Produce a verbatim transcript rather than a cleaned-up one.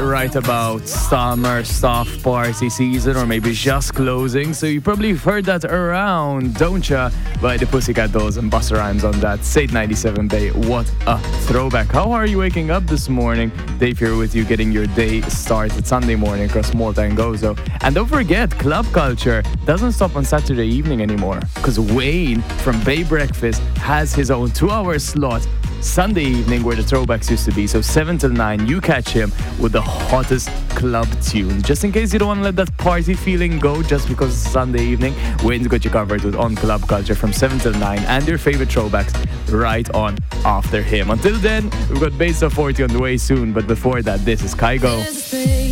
right about summer soft party season, or maybe just closing. So you probably heard that around, don't ya? By the Pussycat Dolls and Busta Rhymes on that State ninety-seven Bay. What a throwback. How are you waking up this morning? Dave here with you, getting your day started Sunday morning across Malta and Gozo. And don't forget, club culture doesn't stop on Saturday evening anymore, because Wayne from Bay Breakfast has his own two-hour slot Sunday evening where the throwbacks used to be. So seven till nine, you catch him with the hottest club tunes. Just in case you don't want to let that party feeling go just because it's Sunday evening, Wayne's got you covered with On Club Culture from seven till nine and your favorite throwbacks right on after him. Until then, we've got Base of forty on the way soon, but before that, this is Kygo.